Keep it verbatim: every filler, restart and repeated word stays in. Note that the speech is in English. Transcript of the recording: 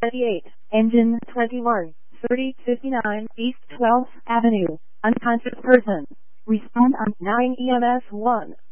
twenty-eight, engine twenty-one, thirty fifty-nine, East twelfth Avenue, unconscious person. Respond on nine E M S one.